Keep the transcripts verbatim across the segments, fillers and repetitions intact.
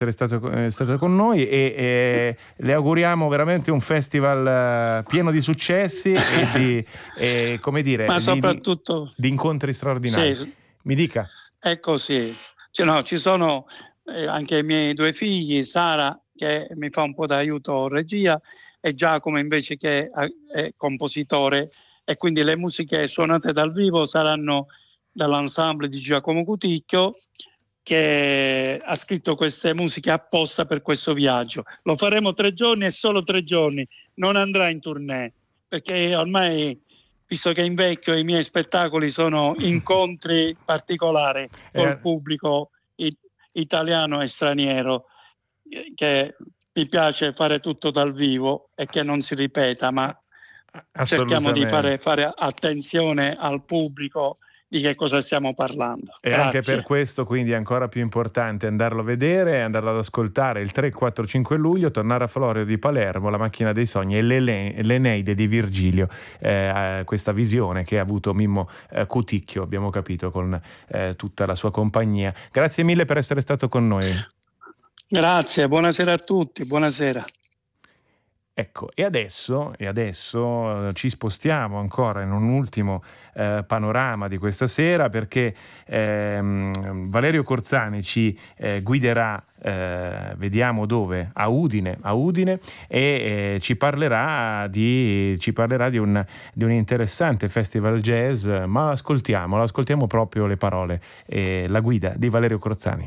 essere stato, è stato con noi e, e le auguriamo veramente un festival pieno di successi e di, e, come dire, ma di, soprattutto di, di incontri straordinari. Sì, Mi dica. È così. Cioè, no, ci sono eh, anche i miei due figli, Sara che mi fa un po' da aiuto regia e Giacomo invece che è, è compositore, e quindi le musiche suonate dal vivo saranno dall'ensemble di Giacomo Cuticchio, che ha scritto queste musiche apposta per questo viaggio. Lo faremo tre giorni e solo tre giorni, non andrà in tournée, perché ormai, visto che invecchio, i miei spettacoli sono incontri particolari col Eh, pubblico it- italiano e straniero, che mi piace fare tutto dal vivo e che non si ripeta, ma cerchiamo di fare, assolutamente. fare attenzione al pubblico di che cosa stiamo parlando. E Grazie. anche per questo quindi è ancora più importante andarlo a vedere, andarlo ad ascoltare il tre, quattro, cinque luglio, tornare a Florio di Palermo, La macchina dei sogni e l'Ele- l'Eneide di Virgilio, eh, questa visione che ha avuto Mimmo eh, Cuticchio, abbiamo capito, con eh, tutta la sua compagnia. Grazie mille per essere stato con noi. Grazie, buonasera a tutti, buonasera. Ecco, e adesso, e adesso eh, ci spostiamo ancora in un ultimo eh, panorama di questa sera, perché ehm, Valerio Corzani ci eh, guiderà, eh, vediamo dove, a Udine, a Udine e eh, ci parlerà di, ci parlerà di un, di un interessante festival jazz, ma ascoltiamolo, ascoltiamo proprio le parole e la guida di Valerio Corzani.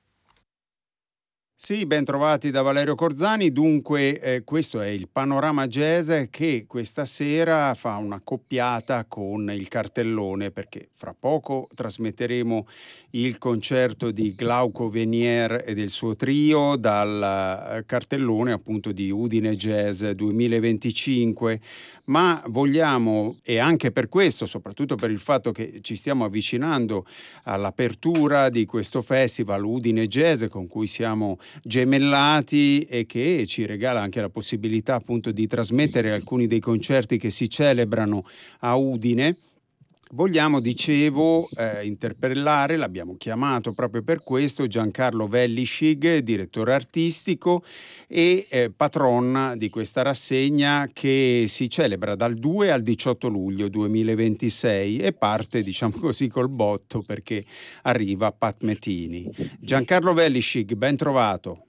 Sì, ben trovati da Valerio Corzani. Dunque, eh, questo è il panorama jazz che questa sera fa una coppiata con il cartellone, perché fra poco trasmetteremo il concerto di Glauco Venier e del suo trio dal cartellone appunto di Udine Jazz duemilaventicinque, ma vogliamo, e anche per questo, soprattutto per il fatto che ci stiamo avvicinando all'apertura di questo festival Udine Jazz con cui siamo gemellati e che ci regala anche la possibilità appunto di trasmettere alcuni dei concerti che si celebrano a Udine, vogliamo, dicevo, eh, interpellare, l'abbiamo chiamato proprio per questo, Giancarlo Vellischig, direttore artistico e eh, patron di questa rassegna che si celebra dal due al diciotto luglio duemilaventisei e parte, diciamo così, col botto perché arriva Pat Metini. Giancarlo Vellischig, ben trovato.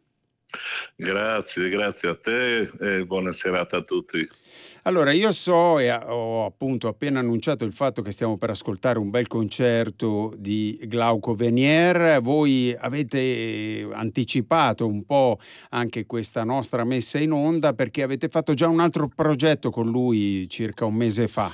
Grazie, grazie a te e buona serata a tutti. Allora, io so e ho appunto appena annunciato il fatto che stiamo per ascoltare un bel concerto di Glauco Venier. Voi avete anticipato un po' anche questa nostra messa in onda perché avete fatto già un altro progetto con lui circa un mese fa.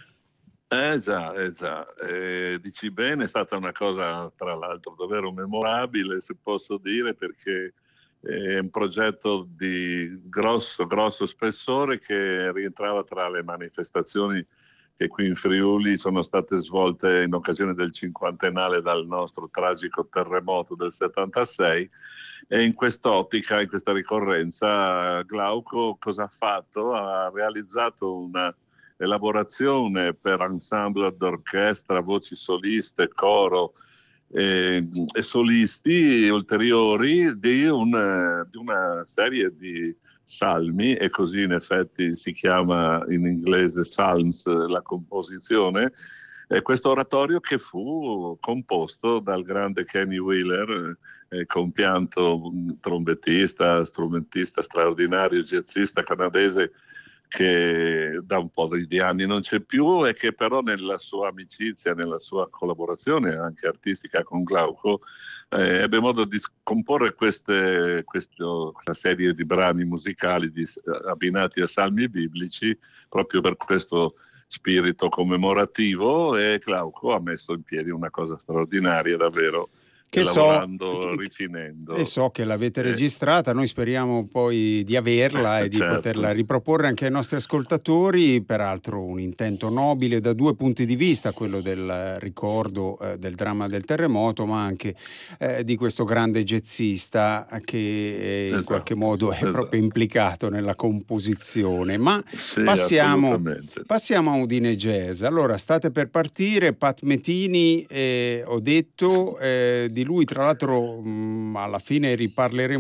Eh già, eh già, eh, dici bene, è stata una cosa tra l'altro davvero memorabile, se posso dire, perché è un progetto di grosso, grosso spessore che rientrava tra le manifestazioni che qui in Friuli sono state svolte in occasione del cinquantennale dal nostro tragico terremoto del settantasei, e in quest'ottica, in questa ricorrenza, Glauco cosa ha fatto? Ha realizzato una elaborazione per ensemble d'orchestra, voci soliste, coro e, e solisti ulteriori di, un, di una serie di salmi, e così in effetti si chiama in inglese Psalms la composizione, e questo oratorio che fu composto dal grande Kenny Wheeler, eh, compianto trombettista, strumentista straordinario, jazzista canadese, che da un po' di anni non c'è più e che però nella sua amicizia, nella sua collaborazione anche artistica con Glauco, eh, ebbe modo di comporre queste, questo, questa serie di brani musicali di, abbinati a salmi biblici proprio per questo spirito commemorativo, e Glauco ha messo in piedi una cosa straordinaria davvero. Che lavorando, so, rifinendo. E so che l'avete Eh. registrata, noi speriamo poi di averla e di Certo. poterla riproporre anche ai nostri ascoltatori, peraltro un intento nobile da due punti di vista, quello del ricordo eh, del dramma del terremoto, ma anche eh, di questo grande jazzista che eh, in Esatto, qualche modo è esatto. proprio implicato nella composizione. Ma Sì, passiamo, assolutamente. passiamo a Udine Jazz. Allora, state per partire, Pat Metini, eh, ho detto, eh, di lui tra l'altro mh, alla fine riparleremo